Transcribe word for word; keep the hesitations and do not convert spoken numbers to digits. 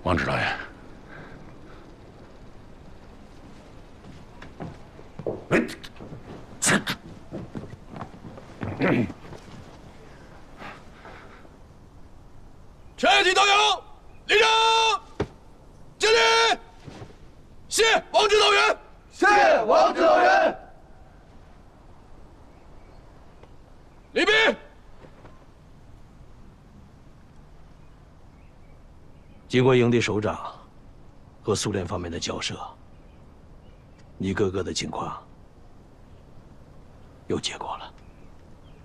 王指导员。哎，这。全体都有，立正，敬礼。谢王指导员， 谢王指导员。 礼毕。 经过营地首长和苏联方面的交涉，你哥哥的情况有结果了。